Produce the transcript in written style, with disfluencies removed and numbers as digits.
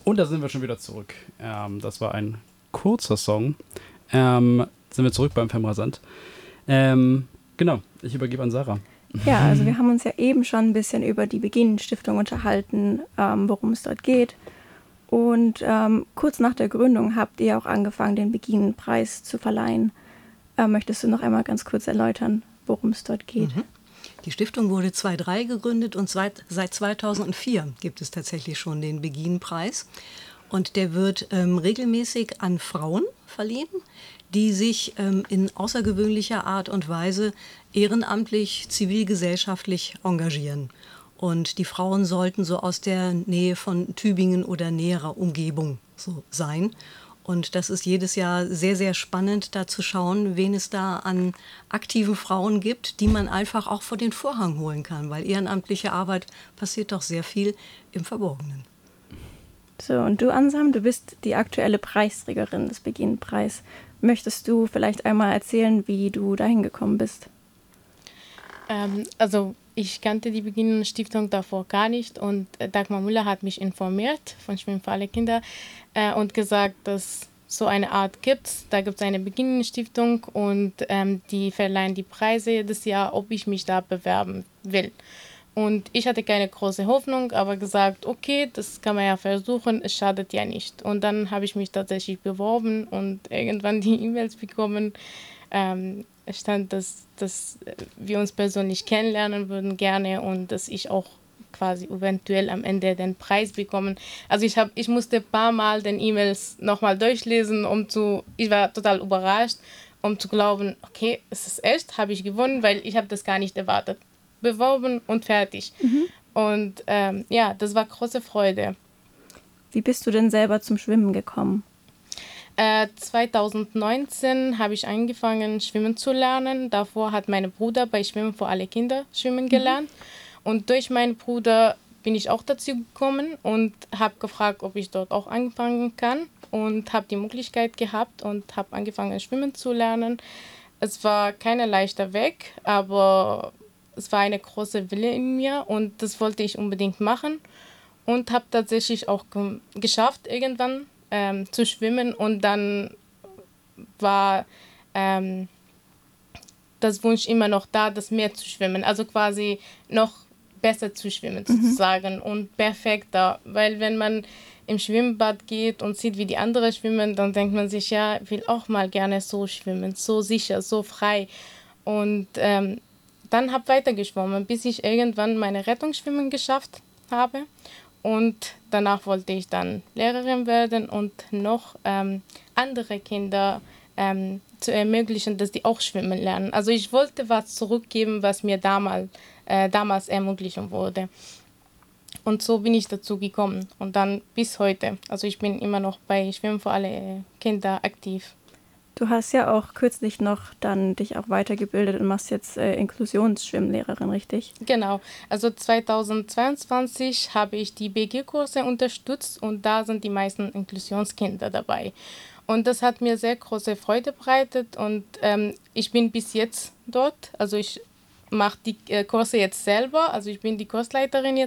Und da sind wir schon wieder zurück. Das war ein kurzer Song. Sind wir zurück beim Femrasant. Genau, ich übergebe an Sarah. Ja, also wir haben uns ja eben schon ein bisschen über die Begin-Stiftung unterhalten, worum es dort geht. Und kurz nach der Gründung habt ihr auch angefangen, den Begin-Preis zu verleihen. Möchtest du noch einmal ganz kurz erläutern, worum es dort geht? Die Stiftung wurde 2003 gegründet und seit 2004 gibt es tatsächlich schon den Begin-Preis. Und der wird regelmäßig an Frauen verliehen, die sich in außergewöhnlicher Art und Weise ehrenamtlich, zivilgesellschaftlich engagieren. Und die Frauen sollten so aus der Nähe von Tübingen oder näherer Umgebung so sein. Und das ist jedes Jahr sehr, sehr spannend, da zu schauen, wen es da an aktiven Frauen gibt, die man einfach auch vor den Vorhang holen kann. Weil ehrenamtliche Arbeit passiert doch sehr viel im Verborgenen. So, und du, Ansam, du bist die aktuelle Preisträgerin des Begin-Preis. Möchtest du vielleicht einmal erzählen, wie du dahin gekommen bist? Also ich kannte die Begin-Stiftung davor gar nicht und Dagmar Müller hat mich informiert von Schwimmen für alle Kinder und gesagt, dass so eine Art gibt. Da gibt es eine Begin-Stiftung und die verleihen die Preise jedes Jahr, ob ich mich da bewerben will. Und ich hatte keine große Hoffnung, aber gesagt, okay, das kann man ja versuchen, es schadet ja nicht. Und dann habe ich mich tatsächlich beworben und irgendwann die E-Mails bekommen. Es stand, dass wir uns persönlich kennenlernen würden gerne und dass ich auch quasi eventuell am Ende den Preis bekommen. Also ich musste ein paar Mal den E-Mails nochmal durchlesen, ich war total überrascht, um zu glauben, okay, es ist echt, habe ich gewonnen, weil ich habe das gar nicht erwartet. Beworben und fertig. Und das war große Freude. Wie bist du denn selber zum Schwimmen gekommen? 2019 habe ich angefangen, schwimmen zu lernen. Davor hat mein Bruder bei Schwimmen für alle Kinder schwimmen gelernt. Und durch meinen Bruder bin ich auch dazu gekommen und habe gefragt, ob ich dort auch anfangen kann. Und habe die Möglichkeit gehabt und habe angefangen, schwimmen zu lernen. Es war kein leichter Weg, aber es war eine große Wille in mir und das wollte ich unbedingt machen. Und habe tatsächlich auch geschafft, irgendwann zu schwimmen. Und dann war das Wunsch immer noch da, das Meer zu schwimmen. Also quasi noch besser zu schwimmen sozusagen und perfekter. Weil wenn man im Schwimmbad geht und sieht, wie die anderen schwimmen, dann denkt man sich, ja, ich will auch mal gerne so schwimmen, so sicher, so frei. Und dann habe ich weitergeschwommen, bis ich irgendwann meine Rettungsschwimmen geschafft habe. Und danach wollte ich dann Lehrerin werden und noch andere Kinder zu ermöglichen, dass die auch schwimmen lernen. Also ich wollte was zurückgeben, was mir damals ermöglicht wurde. Und so bin ich dazu gekommen. Und dann bis heute. Also ich bin immer noch bei Schwimmen für alle Kinder aktiv. Du hast ja auch kürzlich noch dann dich auch weitergebildet und machst jetzt Inklusionsschwimmlehrerin, richtig? Genau. Also 2022 habe ich die BG-Kurse unterstützt und da sind die meisten Inklusionskinder dabei. Und das hat mir sehr große Freude bereitet und ich bin bis jetzt dort. Also ich mache die Kurse jetzt selber. Also ich bin die Kursleiterin jetzt